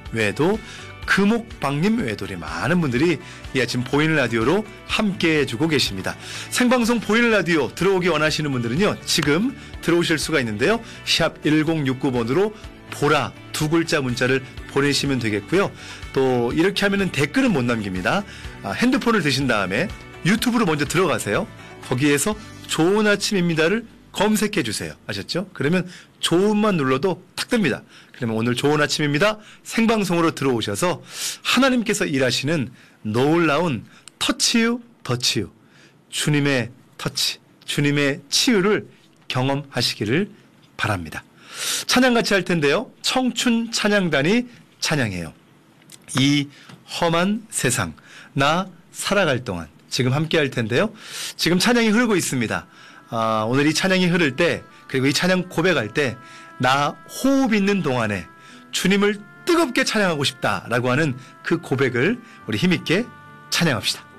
외에도 금옥방님 외에도 우리 많은 분들이 이 아침 보이는 라디오로 함께 해주고 계십니다. 생방송 보이는 라디오 들어오기 원하시는 분들은요, 지금 들어오실 수가 있는데요. 샵 1069번으로 보라 두 글자 문자를 보내시면 되겠고요. 또 이렇게 하면은 댓글은 못 남깁니다. 핸드폰을 드신 다음에 유튜브로 먼저 들어가세요. 거기에서 좋은 아침입니다를 검색해 주세요. 아셨죠? 그러면 좋은만 눌러도 탁 뜹니다. 그러면 오늘 좋은 아침입니다. 생방송으로 들어오셔서 하나님께서 일하시는 놀라운 터치유, 더치유, 주님의 터치, 주님의 치유를 경험하시기를 바랍니다. 찬양 같이 할 텐데요. 청춘 찬양단이 찬양해요. 이 험한 세상, 나 살아갈 동안. 지금 함께 할 텐데요. 지금 찬양이 흐르고 있습니다. 오늘 이 찬양이 흐를 때, 그리고 이 찬양 고백할 때, 나 호흡 있는 동안에 주님을 뜨겁게 찬양하고 싶다라고 하는 그 고백을 우리 힘있게 찬양합시다.